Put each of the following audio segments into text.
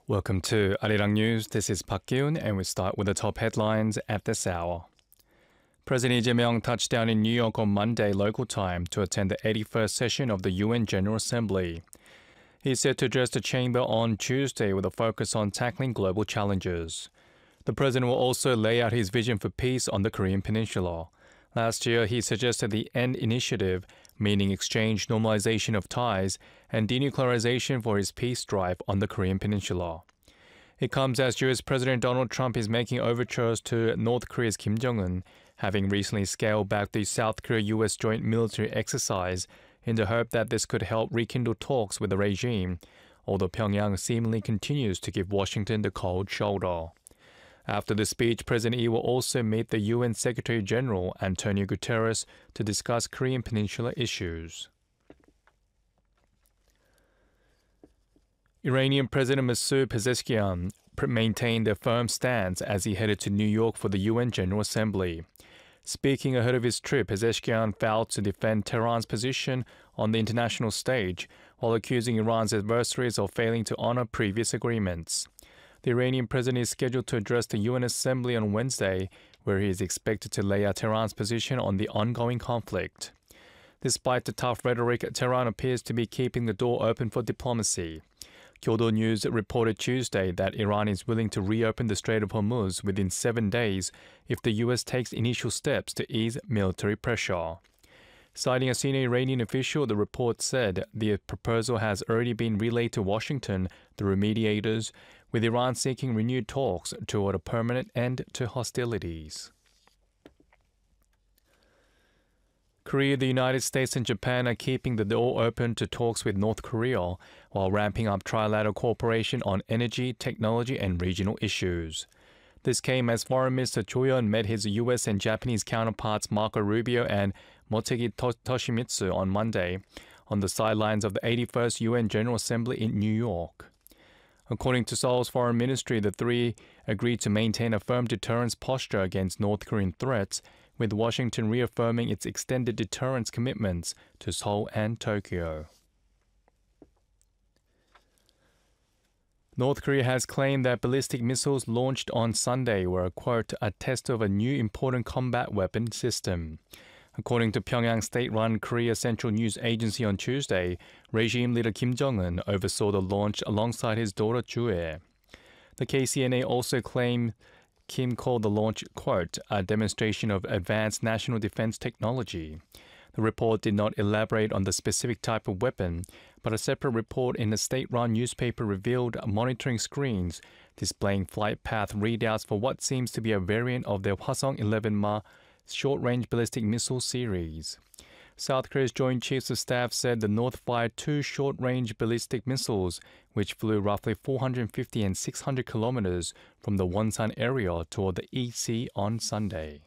Welcome to Arirang News. This is Park Kyun, and we start with the top headlines at this hour. President Lee Jae-myung touched down in New York on Monday local time to attend the 81st session of the UN General Assembly. He is set to address the chamber on Tuesday with a focus on tackling global challenges. The president will also lay out his vision for peace on the Korean Peninsula. Last year, he suggested the END Initiative, meaning exchange normalization of ties, and denuclearization for his peace drive on the Korean Peninsula. It comes as U.S. President Donald Trump is making overtures to North Korea's Kim Jong-un, having recently scaled back the South Korea-U.S. joint military exercise in the hope that this could help rekindle talks with the regime, although Pyongyang seemingly continues to give Washington the cold shoulder. After the speech, President Lee will also meet the UN Secretary-General Antonio Guterres to discuss Korean Peninsula issues. Iranian President Masoud Pezeshkian maintained a firm stance as he headed to New York for the UN General Assembly. Speaking ahead of his trip, Pezeshkian vowed to defend Tehran's position on the international stage while accusing Iran's adversaries of failing to honor previous agreements. The Iranian president is scheduled to address the UN Assembly on Wednesday, where he is expected to lay out Tehran's position on the ongoing conflict. Despite the tough rhetoric, Tehran appears to be keeping the door open for diplomacy. Kyodo News reported Tuesday that Iran is willing to reopen the Strait of Hormuz within 7 days if the U.S. takes initial steps to ease military pressure. Citing a senior Iranian official, the report said the proposal has already been relayed to Washington through mediators, with Iran seeking renewed talks toward a permanent end to hostilities. Korea, the United States, and Japan are keeping the door open to talks with North Korea while ramping up trilateral cooperation on energy, technology, and regional issues. This came as Foreign Minister Cho Yeon met his U.S. and Japanese counterparts Marco Rubio and Motegi Toshimitsu on Monday on the sidelines of the 81st UN General Assembly in New York. According to Seoul's foreign ministry, the three agreed to maintain a firm deterrence posture against North Korean threats, with Washington reaffirming its extended deterrence commitments to Seoul and Tokyo. North Korea has claimed that ballistic missiles launched on Sunday were, quote, a test of a new important combat weapon system. According to Pyongyang state-run Korea Central News Agency on Tuesday, regime leader Kim Jong-un oversaw the launch alongside his daughter Joo-ae. The KCNA also claimed Kim called the launch, quote, a demonstration of advanced national defense technology. The report did not elaborate on the specific type of weapon, but a separate report in a state-run newspaper revealed monitoring screens displaying flight path readouts for what seems to be a variant of the Hwasong-11 short-range ballistic missile series. South Korea's Joint Chiefs of Staff said the North fired 2 short-range ballistic missiles, which flew roughly 450 and 600 kilometers from the Wonsan area toward the East Sea on Sunday.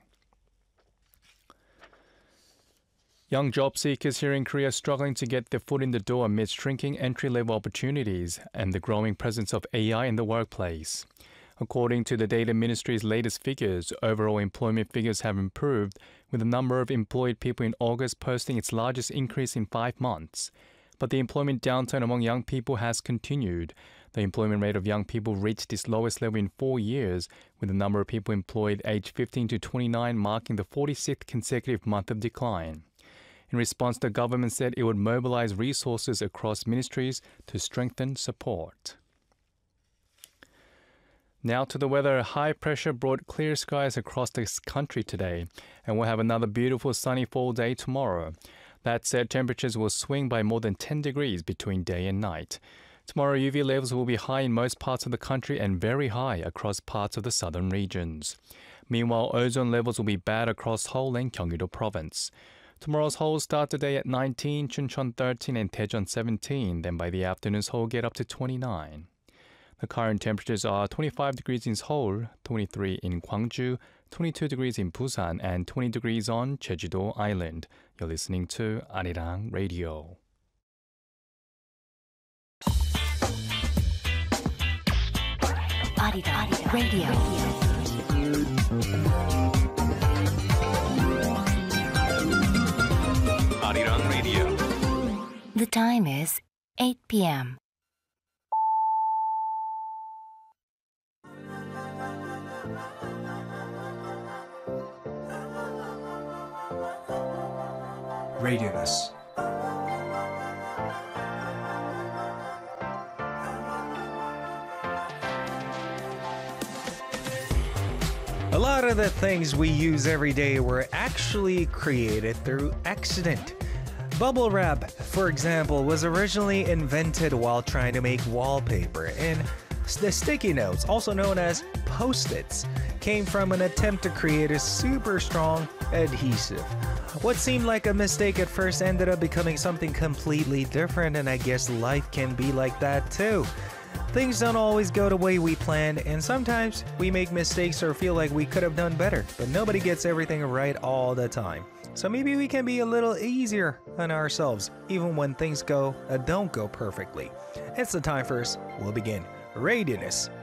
Young job seekers here in Korea are struggling to get their foot in the door amidst shrinking entry-level opportunities and the growing presence of AI in the workplace. According to the Data Ministry's latest figures, overall employment figures have improved, with the number of employed people in August posting its largest increase in 5 months. But the employment downturn among young people has continued. The employment rate of young people reached its lowest level in 4 years, with the number of people employed aged 15 to 29 marking the 46th consecutive month of decline. In response, the government said it would mobilize resources across ministries to strengthen support. Now to the weather. High pressure brought clear skies across the country today, and we'll have another beautiful sunny fall day tomorrow. That said, temperatures will swing by more than 10 degrees between day and night. Tomorrow, UV levels will be high in most parts of the country and very high across parts of the southern regions. Meanwhile, ozone levels will be bad across Seoul and Gyeonggi-do province. Tomorrow's Seoul start the day at 19, Chuncheon 13, and Daejeon 17. Then by the afternoon, Seoul get up to 29. The current temperatures are 25 degrees in Seoul, 23 in Gwangju, 22 degrees in Busan, and 20 degrees on Jeju-do Island. You're listening to Arirang Radio. Arirang Radio. Arirang Radio. The time is 8 p.m. Radioness. A lot of the things we use every day were actually created through accident. Bubble wrap, for example, was originally invented while trying to make wallpaper, and the sticky notes, also known as Post-its, came from an attempt to create a super strong adhesive. What seemed like a mistake at first ended up becoming something completely different, and I guess life can be like that too. Things don't always go the way we planned, and sometimes we make mistakes or feel like we could have done better, but nobody gets everything right all the time. So maybe we can be a little easier on ourselves, even when things don't go perfectly. It's the time for us. We'll begin. Radioness